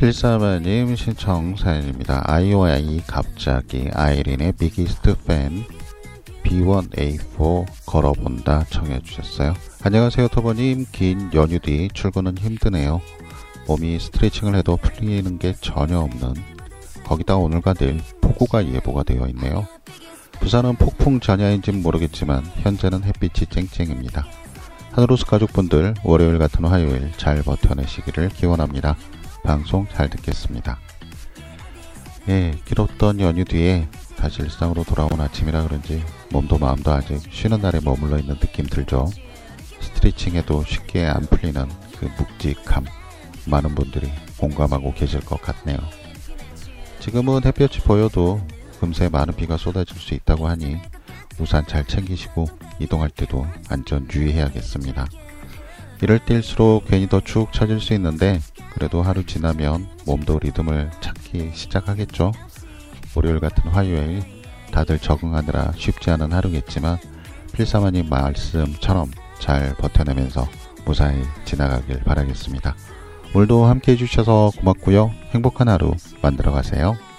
필사마님 신청 사연입니다. IOI 갑자기 아이린의 비기스트 팬 B1A4 걸어본다 청해주셨어요. 안녕하세요 터보님. 긴 연휴 뒤 출근은 힘드네요. 몸이 스트레칭을 해도 풀리는 게 전혀 없는, 거기다 오늘과 내일 폭우가 예보가 되어 있네요. 부산은 폭풍 전야인지는 모르겠지만 현재는 햇빛이 쨍쨍입니다. 하늘로스 가족분들 월요일 같은 화요일 잘 버텨내시기를 기원합니다. 방송 잘 듣겠습니다. 예, 길었던 연휴 뒤에 다시 일상으로 돌아온 아침이라 그런지 몸도 마음도 아직 쉬는 날에 머물러 있는 느낌 들죠. 스트레칭해도 쉽게 안 풀리는 그 묵직함, 많은 분들이 공감하고 계실 것 같네요. 지금은 햇볕이 보여도 금세 많은 비가 쏟아질 수 있다고 하니 우산 잘 챙기시고 이동할 때도 안전 유의해야겠습니다. 이럴 때일수록 괜히 더 축 처질 수 있는데 그래도 하루 지나면 몸도 리듬을 찾기 시작하겠죠. 월요일 같은 화요일 다들 적응하느라 쉽지 않은 하루겠지만 필사마님 말씀처럼 잘 버텨내면서 무사히 지나가길 바라겠습니다. 오늘도 함께 해주셔서 고맙고요. 행복한 하루 만들어 가세요.